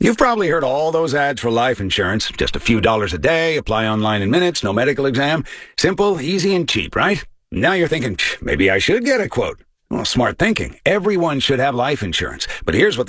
You've probably heard all those ads for life insurance. Just a few dollars a day, apply online in minutes, no medical exam. Simple, easy, and cheap, right? Now you're thinking, maybe I should get a quote. Well, smart thinking. Everyone should have life insurance. But here's what